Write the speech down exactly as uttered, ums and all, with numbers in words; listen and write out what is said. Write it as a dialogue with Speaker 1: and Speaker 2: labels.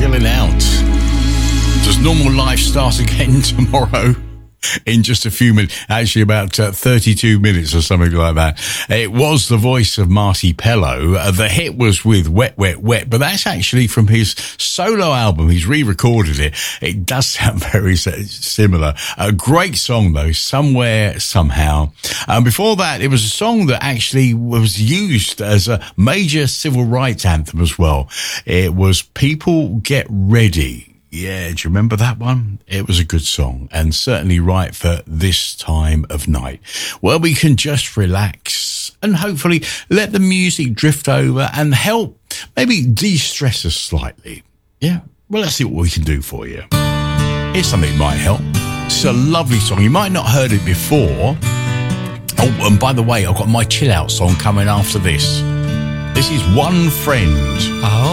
Speaker 1: chilling out. Does normal life start again tomorrow? In just a few minutes, actually about uh, thirty-two minutes or something like that. It was the voice of Marty Pellow. Uh, the hit was with Wet, Wet, Wet, but that's actually from his solo album. He's re-recorded it. It does sound very similar. A great song though, Somewhere, Somehow. And um, before that, it was a song that actually was used as a major civil rights anthem as well. It was People Get Ready. Yeah, do you remember that one? It was a good song and certainly right for this time of night. Well, we can just relax and hopefully let the music drift over and help maybe de-stress us slightly. Yeah, well, let's see what we can do for you. Here's something that might help. It's a lovely song. You might not have heard it before. Oh, and by the way, I've got my chill out song coming after this. This is One Friend.
Speaker 2: Oh.